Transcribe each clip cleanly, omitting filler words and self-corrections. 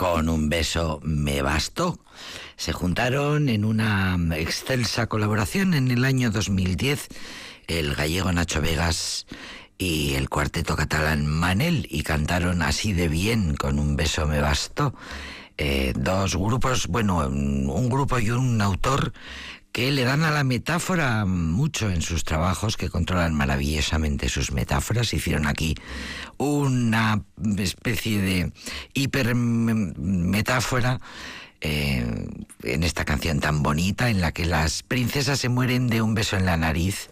Con un beso me bastó. Se juntaron en una excelsa colaboración en el año 2010 el gallego Nacho Vegas y el cuarteto catalán Manel, y cantaron así de bien Con un beso me bastó. Dos grupos, bueno, un grupo y un autor que le dan a la metáfora mucho en sus trabajos, que controlan maravillosamente sus metáforas. Hicieron aquí una especie de hipermetáfora en esta canción tan bonita, en la que las princesas se mueren de un beso en la nariz.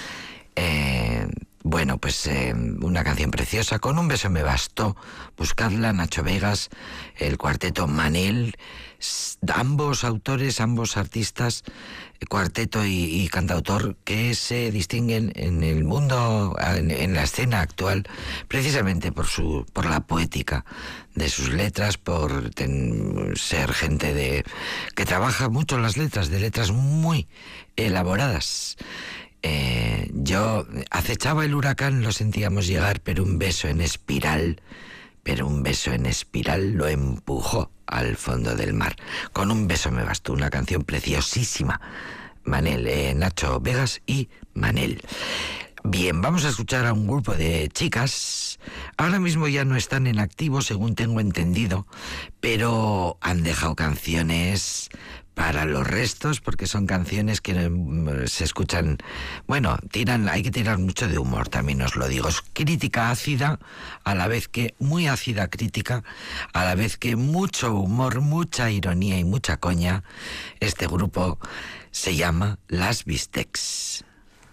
Bueno, pues una canción preciosa. Con un beso me bastó. Buscadla, Nacho Vegas, el cuarteto Manel, ambos autores, ambos artistas, cuarteto y cantautor, que se distinguen en el mundo, en la escena actual, precisamente por la poética de sus letras, por ser gente que trabaja mucho las letras, de letras muy elaboradas. Yo acechaba el huracán, lo sentíamos llegar, pero un beso en espiral lo empujó al fondo del mar. Con un beso me bastó, una canción preciosísima. Manel, Nacho Vegas y Manel. Bien, vamos a escuchar a un grupo de chicas. Ahora mismo ya no están en activo, según tengo entendido, pero han dejado canciones para los restos, porque son canciones que se escuchan, bueno, hay que tirar mucho de humor, también os lo digo. Es crítica ácida, a la vez que muy ácida crítica, a la vez que mucho humor, mucha ironía y mucha coña. Este grupo se llama Las Bistecs.